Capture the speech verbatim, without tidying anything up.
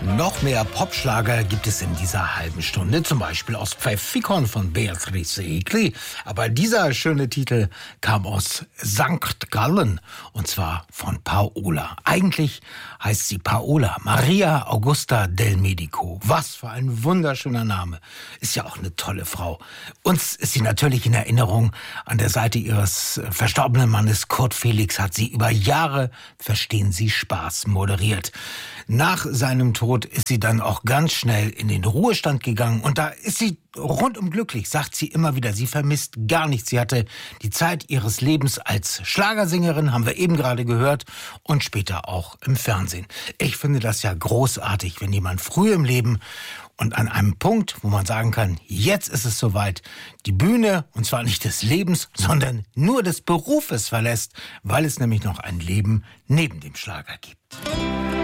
Noch mehr Popschlager gibt es in dieser halben Stunde, zum Beispiel aus Pfeffikon von Beatrice Egli. Aber dieser schöne Titel kam aus Sankt Gallen, und zwar von Paola. Eigentlich heißt sie Paola Maria Augusta del Medico. Was für ein wunderschöner Name. Ist ja auch eine tolle Frau. Uns ist sie natürlich in Erinnerung. An der Seite ihres verstorbenen Mannes Kurt Felix hat sie über Jahre Verstehen Sie Spaß moderiert. Nach seinem Tod ist sie dann auch ganz schnell in den Ruhestand gegangen und da ist sie rundum glücklich, sagt sie immer wieder. Sie vermisst gar nichts. Sie hatte die Zeit ihres Lebens als Schlagersängerin, haben wir eben gerade gehört, und später auch im Fernsehen. Ich finde das ja großartig, wenn jemand früh im Leben und an einem Punkt, wo man sagen kann, jetzt ist es soweit, die Bühne, und zwar nicht des Lebens, sondern nur des Berufes verlässt, weil es nämlich noch ein Leben neben dem Schlager gibt.